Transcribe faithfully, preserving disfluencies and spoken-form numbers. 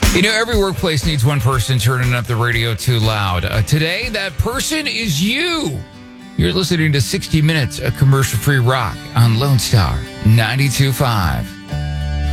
You know, every workplace needs one person turning up the radio too loud. Uh, today, that person is you. You're listening to sixty minutes of commercial-free rock on Lone Star ninety-two point five.